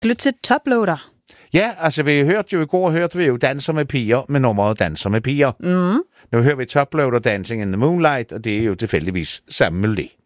Lyt til Toploader. Ja, altså vi hørte jo i går, Danser med piger med nummeret Danser med piger. Nu hører vi Toploader Dancing in the Moonlight, og det er jo tilfældigvis samme melodi.